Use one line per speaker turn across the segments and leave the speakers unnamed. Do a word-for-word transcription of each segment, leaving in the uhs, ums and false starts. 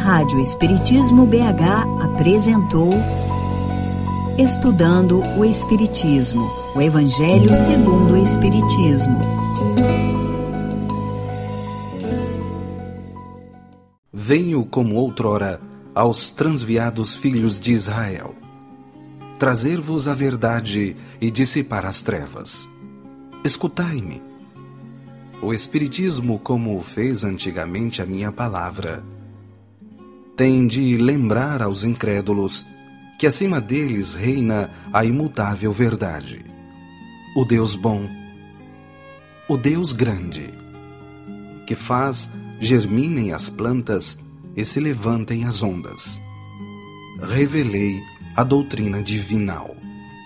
Rádio Espiritismo B H apresentou Estudando o Espiritismo, o Evangelho segundo o Espiritismo.
Venho como outrora aos transviados filhos de Israel, trazer-vos a verdade e dissipar as trevas. Escutai-me. O Espiritismo, como fez antigamente a minha palavra, tem de lembrar aos incrédulos que acima deles reina a imutável verdade, o Deus bom, o Deus grande, que faz germinem as plantas e se levantem as ondas. Revelei a doutrina divinal.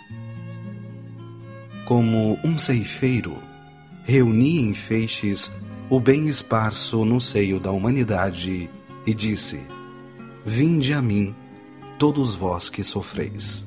Como um ceifeiro, reuni em feixes o bem esparso no seio da humanidade e disse: Vinde a mim, todos vós que sofreis.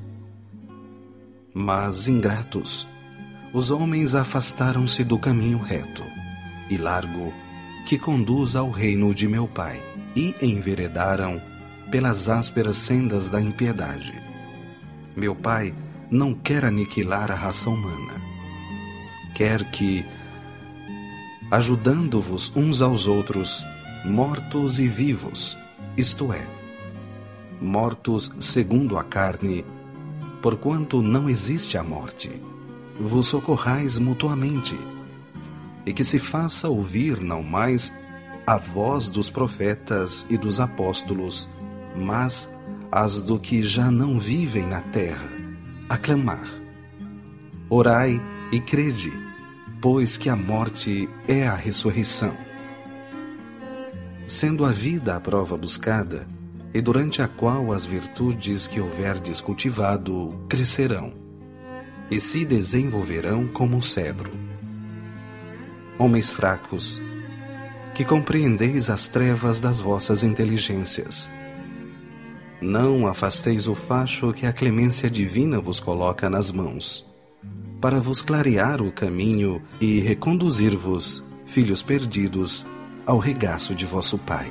Mas, ingratos, os homens afastaram-se do caminho reto e largo que conduz ao reino de meu Pai, e enveredaram pelas ásperas sendas da impiedade. Meu Pai não quer aniquilar a raça humana. Quer que, ajudando-vos uns aos outros, mortos e vivos, isto é, mortos segundo a carne, porquanto não existe a morte, vos socorrais mutuamente, e que se faça ouvir não mais a voz dos profetas e dos apóstolos, mas as do que já não vivem na terra, a clamar: Orai e crede, pois que a morte é a ressurreição. Sendo a vida a prova buscada, e durante a qual as virtudes que houverdes cultivado crescerão, e se desenvolverão como o cedro. Homens fracos, que compreendeis as trevas das vossas inteligências, não afasteis o facho que a clemência divina vos coloca nas mãos, para vos clarear o caminho e reconduzir-vos, filhos perdidos, ao regaço de vosso Pai.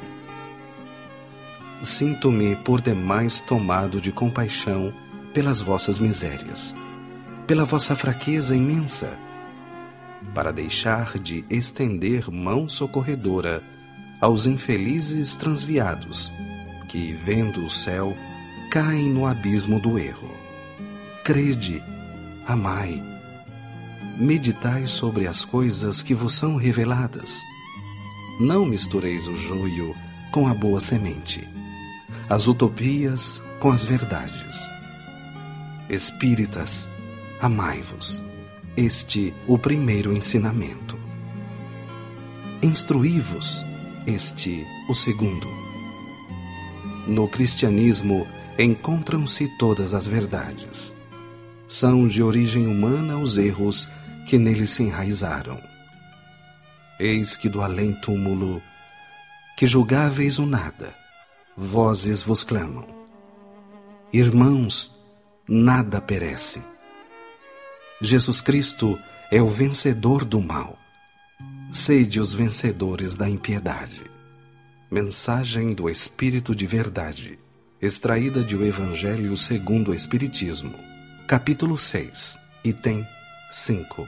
Sinto-me por demais tomado de compaixão pelas vossas misérias, pela vossa fraqueza imensa, para deixar de estender mão socorredora aos infelizes transviados, que, vendo o céu, caem no abismo do erro. Crede, amai, meditai sobre as coisas que vos são reveladas. Não mistureis o joio com a boa semente, as utopias com as verdades. Espíritas, amai-vos, este o primeiro ensinamento. Instruí-vos, este o segundo. No cristianismo encontram-se todas as verdades. São de origem humana os erros que nele se enraizaram. Eis que do além-túmulo, que julgáveis o nada, vozes vos clamam: Irmãos, nada perece. Jesus Cristo é o vencedor do mal. Sede os vencedores da impiedade. Mensagem do Espírito de Verdade, extraída de O Evangelho segundo o Espiritismo, capítulo seis, item cinco.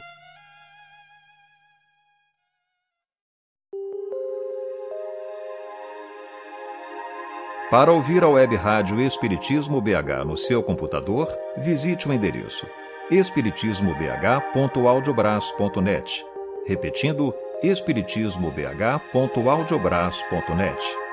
Para ouvir a Web Rádio Espiritismo B H no seu computador, visite o endereço espiritismo b h ponto audiobras ponto net. Repetindo, espiritismo b h ponto audiobras ponto net.